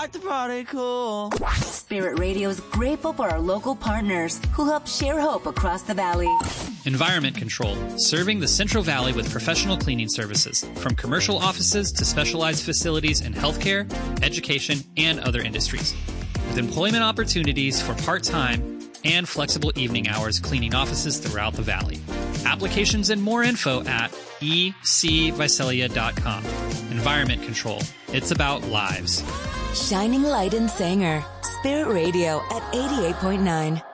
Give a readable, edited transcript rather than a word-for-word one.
make the party cool. Spirit Radio is grateful for our local partners who help share hope across the valley. Environment Control, serving the Central Valley with professional cleaning services, from commercial offices to specialized facilities in healthcare, education, and other industries. With employment opportunities for part-time and flexible evening hours cleaning offices throughout the valley. Applications and more info at ecvisalia.com. Environment Control. It's about lives. Shining light in Sanger. Spirit Radio at 88.9.